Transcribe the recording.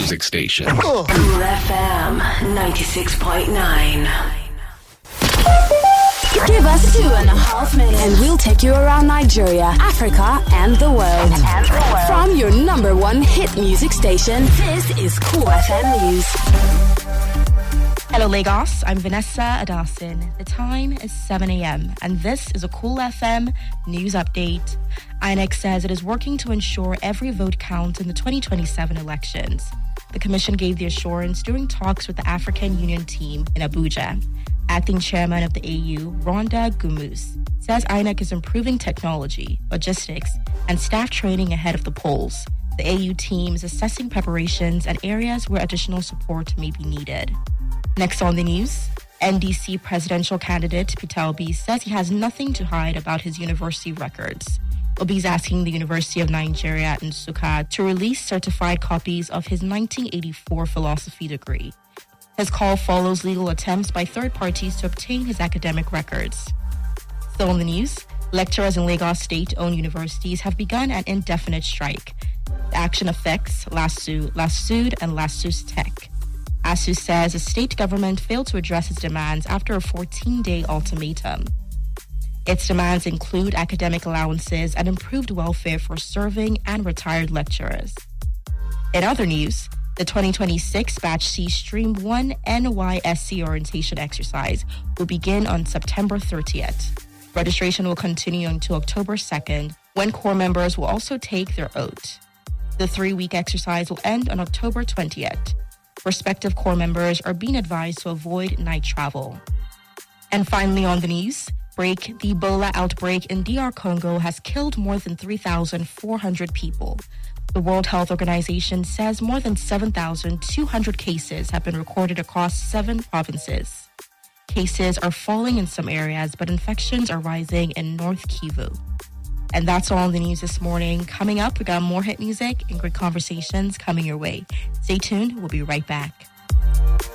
music station. Cool FM 96.9. Give us 2.5 minutes and we'll take you around Nigeria, Africa, and the world. From your number one hit music station, this is Cool FM News. Hello, Lagos. I'm Vanessa Adasin. The time is 7 a.m. and this is a Cool FM news update. INEC says it is working to ensure every vote counts in the 2027 elections. The commission gave the assurance during talks with the African Union team in Abuja. Acting chairman of the AU, Rhonda Gumus, says INEC is improving technology, logistics, and staff training ahead of the polls. The AU team is assessing preparations and areas where additional support may be needed. Next on the news, NDC presidential candidate Peter Obi says he has nothing to hide about his university records. Obi is asking the University of Nigeria in Nsukka to release certified copies of his 1984 philosophy degree. His call follows legal attempts by third parties to obtain his academic records. Still in the news, lecturers in Lagos state-owned universities have begun an indefinite strike. The action affects LASU, LASUD, and LASUS Tech. ASU says the state government failed to address its demands after a 14-day ultimatum. Its demands include academic allowances and improved welfare for serving and retired lecturers. In other news, the 2026 Batch C Stream 1 NYSC orientation exercise will begin on September 30th. Registration will continue until October 2nd, when Corps members will also take their oath. The 3-week exercise will end on October 20th. Prospective Corps members are being advised to avoid night travel. And finally on the news, the Ebola outbreak in DR Congo has killed more than 3,400 people. The World Health Organization says more than 7,200 cases have been recorded across 7 provinces. Cases are falling in some areas, but infections are rising in North Kivu. And that's all in the news this morning. Coming up, we got more hit music and great conversations coming your way. Stay tuned. We'll be right back.